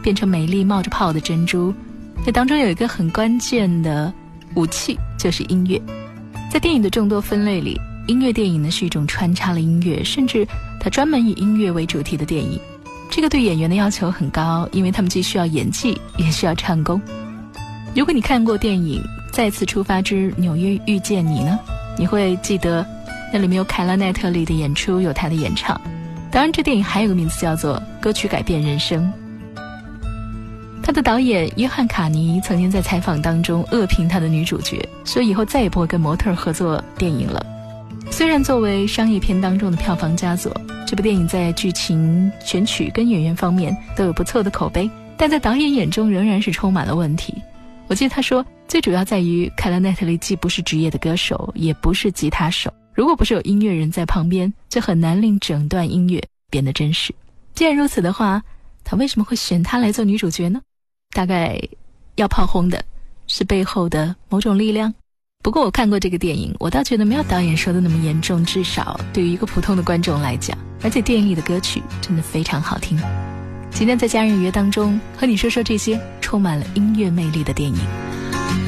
变成美丽冒着泡的珍珠。这当中有一个很关键的武器，就是音乐。在电影的众多分类里，音乐电影呢是一种穿插了音乐，甚至它专门以音乐为主题的电影。这个对演员的要求很高，因为他们既需要演技，也需要唱功。如果你看过电影《再次出发之纽约遇见你》呢，你会记得那里面有凯拉奈特利的演出，有她的演唱。当然这电影还有个名字叫做《歌曲改变人生》。他的导演约翰卡尼曾经在采访当中恶评他的女主角，说以后再也不会跟模特合作电影了。虽然作为商业片当中的票房佳作，这部电影在剧情、选曲跟演员方面都有不错的口碑，但在导演眼中仍然是充满了问题。我记得他说，最主要在于凯拉奈特利既不是职业的歌手，也不是吉他手，如果不是有音乐人在旁边，就很难令整段音乐变得真实。既然如此的话，他为什么会选她来做女主角呢？大概要炮轰的是背后的某种力量。不过我看过这个电影，我倒觉得没有导演说的那么严重，至少对于一个普通的观众来讲，而且电影里的歌曲真的非常好听。今天在家人约当中和你说说这些充满了音乐魅力的电影。